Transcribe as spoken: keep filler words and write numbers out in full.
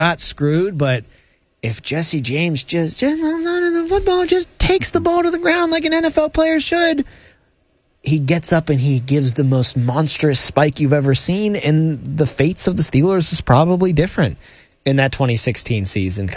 not screwed, but if Jesse James just, just not in the football, just takes the ball to the ground like an N F L player should, he gets up and he gives the most monstrous spike you've ever seen, and the fates of the Steelers is probably different in that twenty sixteen season.